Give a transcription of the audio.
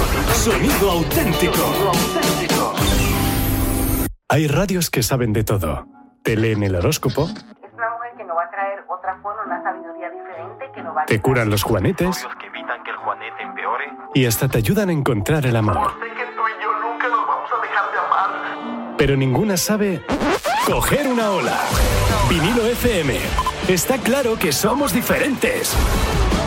Sonido auténtico. Hay radios que saben de todo. Te leen el horóscopo. Es una mujer que nos va a traer otra forma, una sabiduría diferente que nos va a... Te curan los juanetes. Que evitan que el juanete empeore. Y hasta te ayudan a encontrar el amor. Sé que tú y yo nunca nos vamos a dejar de amar. Pero ninguna sabe coger una ola. Vinilo FM. Está claro que somos diferentes.